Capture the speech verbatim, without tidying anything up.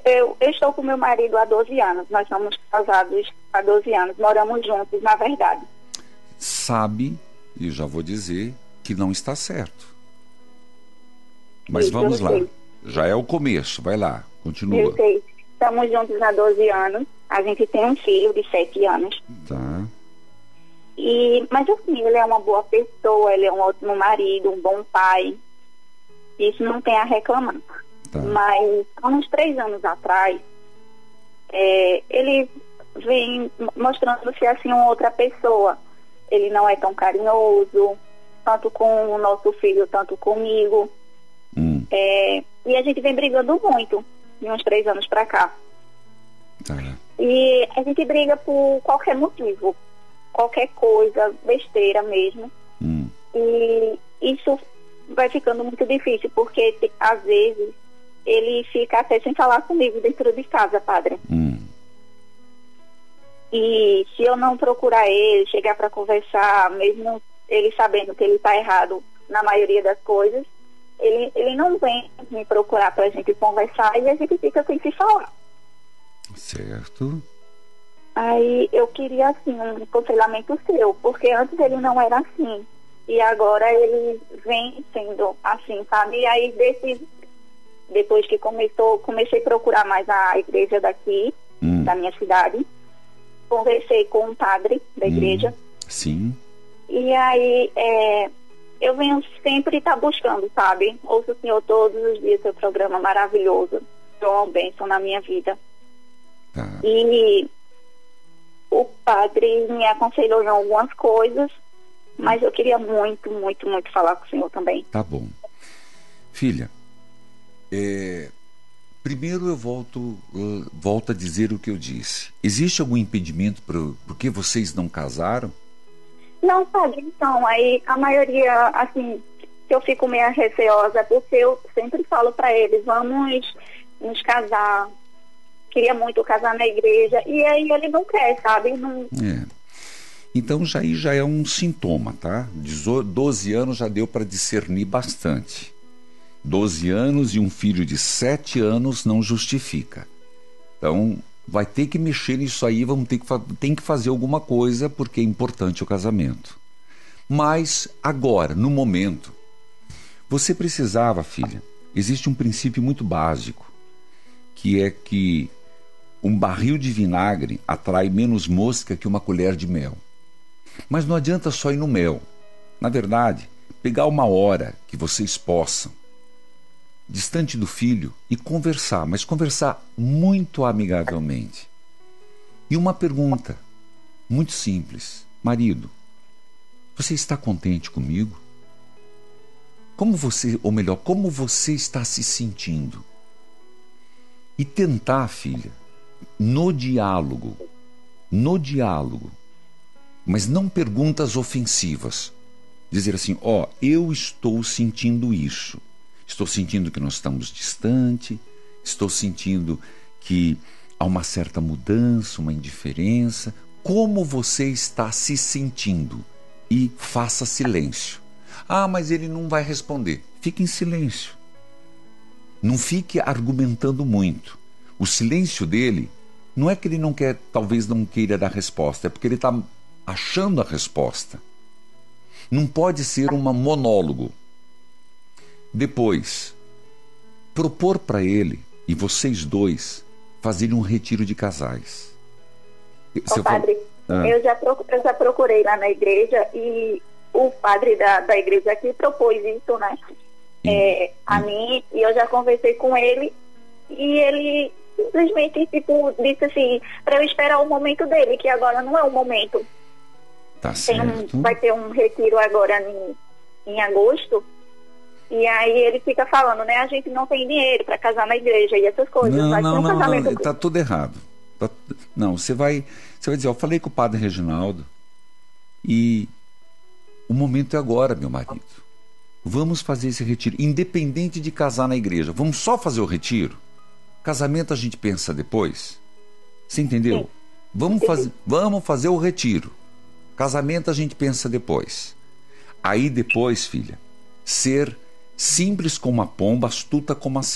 Eu, eu estou com meu marido há doze anos. Nós somos casados há doze anos. Moramos juntos, na verdade. Sabe, e já vou dizer, que não está certo. Mas Isso, vamos eu lá. sei. Já é o começo. Vai lá, continua. Eu sei. Estamos juntos há doze anos. A gente tem um filho de sete anos. Tá. E, mas assim, ele é uma boa pessoa, ele é um ótimo marido, um bom pai. Isso não tem a reclamar. Tá. Mas há uns três anos atrás, é, ele vem mostrando-se assim uma outra pessoa. Ele não é tão carinhoso, tanto com o nosso filho, tanto comigo. Hum. É, e a gente vem brigando muito, de uns três anos pra cá. Tá. E a gente briga por qualquer motivo, qualquer coisa, besteira mesmo. Hum. E isso vai ficando muito difícil, porque te- às vezes ele fica até sem falar comigo dentro de casa, padre. Hum. E se eu não procurar ele, chegar para conversar, mesmo ele sabendo que ele está errado na maioria das coisas, ele, ele não vem me procurar para a gente conversar e a gente fica sem se falar. Certo. Aí eu queria, assim, um aconselhamento seu, porque antes ele não era assim. E agora ele vem sendo assim, sabe? E aí, desse, depois que começou, comecei a procurar mais a igreja daqui, Hum. da minha cidade. Conversei com um padre da igreja. Hum. Sim. E aí, é, eu venho sempre estar buscando, sabe? Ouço o Senhor todos os dias, seu programa maravilhoso. É uma bênção na minha vida. Tá. E o padre me aconselhou em algumas coisas, mas eu queria muito, muito, muito falar com o senhor também. Tá bom. Filha, é, primeiro eu volto, uh, volto a dizer o que eu disse. Existe algum impedimento por, por que vocês não casaram? Não, padre, então, aí a maioria, assim, que eu fico meio receosa, porque eu sempre falo para eles, vamos nos casar. Queria muito casar na igreja, e aí ele não quer, sabe? Não... É. Então já aí já é um sintoma, tá? Dezo- doze anos já deu para discernir bastante. doze anos e um filho de sete anos não justifica. Então vai ter que mexer nisso aí, vamos ter que, fa- tem que fazer alguma coisa, porque é importante o casamento. Mas agora, no momento, você precisava, filha, existe um princípio muito básico, que é que um barril de vinagre atrai menos mosca que uma colher de mel. Mas não adianta só ir no mel. Na verdade, pegar uma hora que vocês possam, distante do filho, e conversar, mas conversar muito amigavelmente. E uma pergunta, muito simples. Marido, você está contente comigo? Como você, ou melhor, como você está se sentindo? E tentar, filha, no diálogo, no diálogo, mas não perguntas ofensivas. Dizer assim, ó, oh, eu estou sentindo isso. Estou sentindo que nós estamos distante, estou sentindo que há uma certa mudança, uma indiferença. Como você está se sentindo? E faça silêncio. Ah, mas ele não vai responder. Fique em silêncio. Não fique argumentando muito. O silêncio dele não é que ele não quer, talvez não queira dar resposta, é porque ele está achando a resposta. Não pode ser um monólogo. Depois, propor para ele e vocês dois fazerem um retiro de casais. Ô, padre, fala... ah. eu, já proc... eu já procurei lá na igreja e o padre da, da igreja aqui propôs isso, né? Hum. É, a hum. mim, e eu já conversei com ele e ele simplesmente tipo, disse assim, para eu esperar o momento dele, que agora não é o momento. Tá Tem certo. Um, vai ter um retiro agora em, em agosto. E aí ele fica falando, né? A gente não tem dinheiro para casar na igreja e essas coisas. Não, vai não, ter um não, casamento... não, tá tudo errado. Tá, não, você vai, você vai dizer, eu falei com o padre Reginaldo e o momento é agora, meu marido. Vamos fazer esse retiro, independente de casar na igreja. Vamos só fazer o retiro? Casamento a gente pensa depois. Você entendeu? Sim. Vamos, faz, vamos fazer o retiro. Casamento a gente pensa depois. Aí depois, filha, ser simples como a pomba, astuta como a